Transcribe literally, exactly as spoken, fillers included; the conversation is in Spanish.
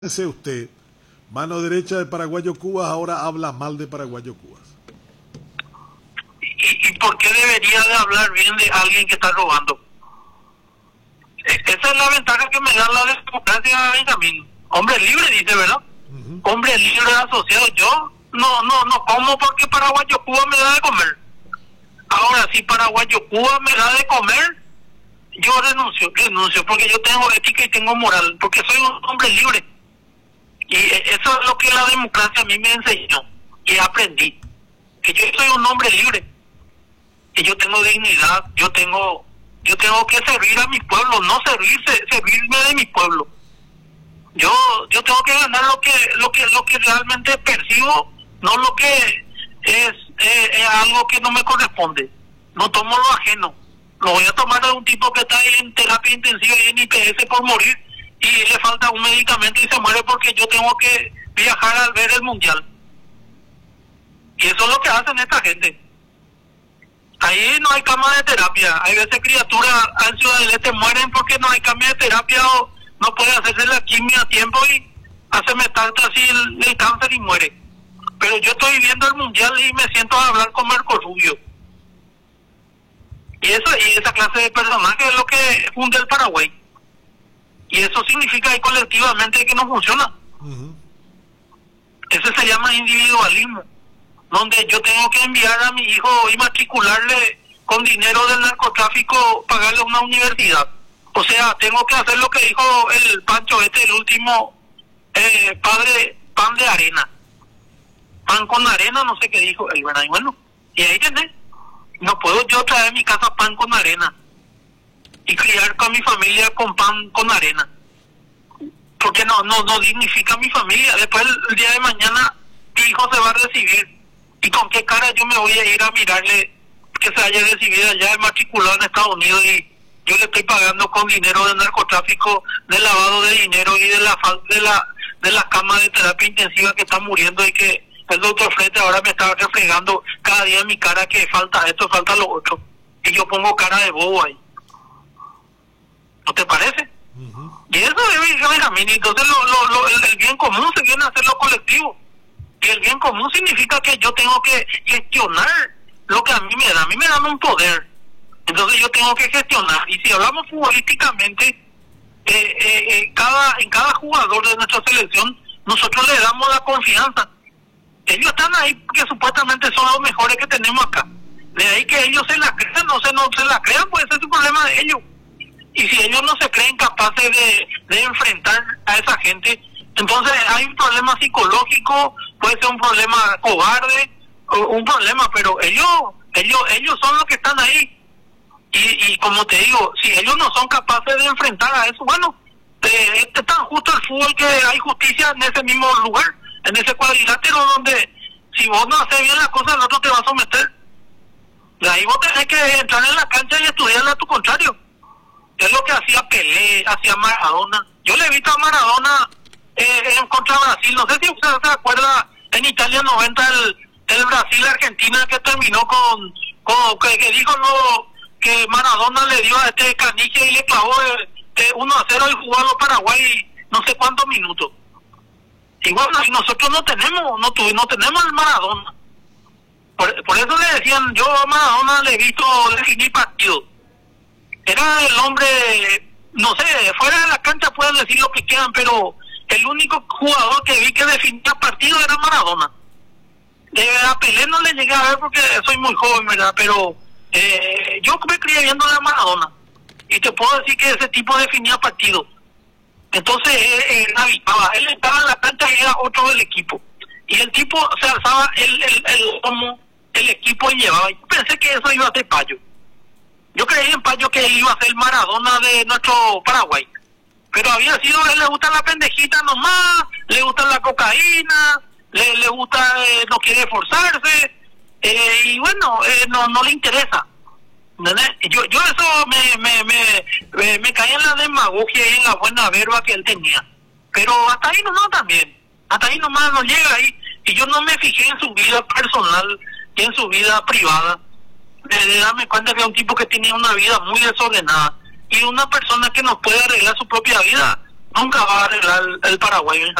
Fíjese usted, mano derecha de Paraguayo Cubas ahora habla mal de Paraguayo Cubas. ¿Y, y por qué debería de hablar bien de alguien que está robando? Esa es la ventaja que me da la democracia, Benjamín. Hombre libre, dice, ¿verdad? Uh-huh. Hombre libre asociado. Yo no no no como porque Paraguayo Cuba me da de comer. Ahora, si Paraguayo Cuba me da de comer, yo renuncio, renuncio, porque yo tengo ética y tengo moral, porque soy un hombre libre. Y eso es lo que la democracia a mí me enseñó y aprendí, que yo soy un hombre libre, que yo tengo dignidad, yo tengo yo tengo que servir a mi pueblo, no servirse, servirme de mi pueblo. Yo yo tengo que ganar lo que lo que lo que realmente percibo, no lo que es, es, es algo que no me corresponde. No tomo lo ajeno. Lo voy a tomar de un tipo que está en terapia intensiva y en I P S por morir, y le falta un medicamento y se muere porque yo tengo que viajar al ver el mundial. Y eso es lo que hacen esta gente. Ahí no hay cama de terapia. Hay veces criaturas en Ciudad del Este mueren porque no hay cama de terapia o no puede hacerse la quimio a tiempo y hace metástasis el, el cáncer y muere. Pero yo estoy viendo el mundial y me siento a hablar con Marco Rubio. Y eso, y esa clase de personaje es lo que funda el Paraguay. Y eso significa que colectivamente que no funciona. Uh-huh. Ese se llama individualismo, donde yo tengo que enviar a mi hijo y matricularle con dinero del narcotráfico, pagarle una universidad. O sea, tengo que hacer lo que dijo el Pancho este, el último eh, padre, pan de arena. Pan con arena, no sé qué dijo él, ¿verdad? Y bueno, y ahí tenés. No puedo yo traer a mi casa pan con arena y criar con mi familia con pan con arena, porque no no no dignifica a mi familia. Después el día de mañana mi hijo se va a recibir, y con qué cara yo me voy a ir a mirarle que se haya recibido allá, el matriculado en Estados Unidos, y yo le estoy pagando con dinero de narcotráfico, de lavado de dinero y de la de la de la cama de terapia intensiva que está muriendo, y que el doctor Frete ahora me está refregando cada día en mi cara que falta esto, falta lo otro, y yo pongo cara de bobo ahí. ¿No te parece? Uh-huh. Y eso es Benjamín. Entonces lo, lo, lo, el, el bien común se viene a hacer lo colectivo, y el bien común significa que yo tengo que gestionar lo que a mí me da. A mí me dan un poder, entonces yo tengo que gestionar. Y si hablamos futbolísticamente, eh, eh, eh, cada en cada jugador de nuestra selección nosotros le damos la confianza. Ellos están ahí porque supuestamente son los mejores que tenemos acá. De ahí que ellos se la crean, no se, no se la crean, pues ese es un problema de ellos. Y si ellos no se creen capaces de, de enfrentar a esa gente, entonces hay un problema psicológico, puede ser un problema cobarde, o un problema, pero ellos ellos ellos son los que están ahí. Y, y como te digo, si ellos no son capaces de enfrentar a eso, bueno, eh, es tan justo el fútbol que hay justicia en ese mismo lugar, en ese cuadrilátero donde si vos no haces bien las cosas, el otro te va a someter. De ahí vos tenés que entrar en la cancha y estudiarle a tu contrario. Es lo que hacía Pelé, hacía Maradona. Yo le he visto a Maradona eh, en contra Brasil. No sé si usted se acuerda en Italia noventa el, el Brasil-Argentina que terminó con, con que, que dijo no, que Maradona le dio a este Caniche y le clavó eh, eh, uno a cero y jugó a los Paraguay no sé cuántos minutos. Y bueno, nosotros no tenemos, no, tu, no tenemos el Maradona. Por, por eso le decían, yo a Maradona le he visto definir partidos. Era el hombre, no sé, fuera de la cancha pueden decir lo que quieran, pero el único jugador que vi que definía partido era Maradona. De a Pelé no le llegué a ver porque soy muy joven, ¿verdad? Pero eh, yo me crié viendo a Maradona, y te puedo decir que ese tipo definía partidos. Entonces él, él habitaba, él estaba en la cancha y era otro del equipo, y el tipo se alzaba el el el como el equipo y llevaba. Yo pensé que eso iba a ser Payo. Yo creí en Payo que iba a ser Maradona de nuestro Paraguay, pero había sido, él le gusta la pendejita nomás, le gusta la cocaína, le, le gusta, eh, no quiere esforzarse, eh, y bueno, eh, no no le interesa. Yo yo eso me me me me, me caía en la demagogia y en la buena verba que él tenía, pero hasta ahí nomás también, hasta ahí nomás no llega ahí, y yo no me fijé en su vida personal y en su vida privada, de, de darme cuenta que es un tipo que tenía una vida muy desordenada, y una persona que no puede arreglar su propia vida nunca va a arreglar el Paraguay.